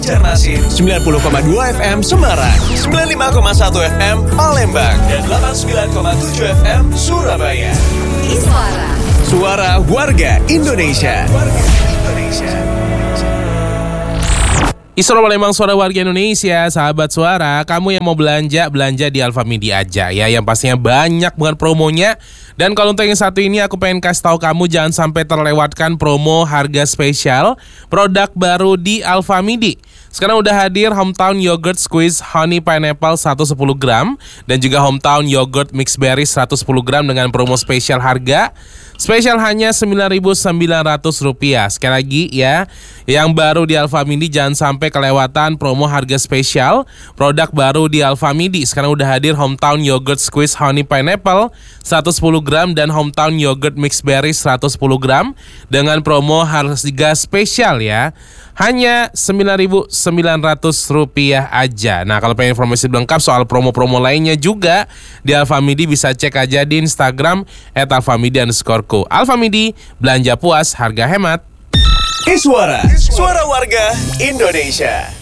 Banjarmasin 90,2 FM Semarang, 95,1 FM Palembang, dan 89,7 FM Surabaya. Iswara, Suara Warga Indonesia. Isra Palembang, suara warga Indonesia. Sahabat Suara, kamu yang mau belanja di Alfamidi aja ya, yang pastinya banyak banget promonya. Dan kalau untuk yang satu ini aku pengen kasih tahu kamu jangan sampai terlewatkan promo harga spesial produk baru di Alfamidi. Sekarang udah hadir Hometown Yogurt Squeeze Honey Pineapple 110 gram dan juga Hometown Yogurt Mixed Berry 110 gram dengan promo spesial harga spesial hanya Rp9.900. Sekali lagi ya, yang baru di Alfamidi jangan sampai kelewatan promo harga spesial produk baru di Alfamidi. Sekarang udah hadir Hometown Yogurt Squeeze Honey Pineapple 110 gram dan Hometown Yogurt Mixed Berry 110 gram dengan promo harga spesial ya, hanya Rp9.900 aja. Nah, kalau pengen informasi lengkap soal promo-promo lainnya juga di Alfamidi bisa cek aja di Instagram @alfamidi_co. Alfamidi, belanja puas, harga hemat. Iswara, suara warga Indonesia.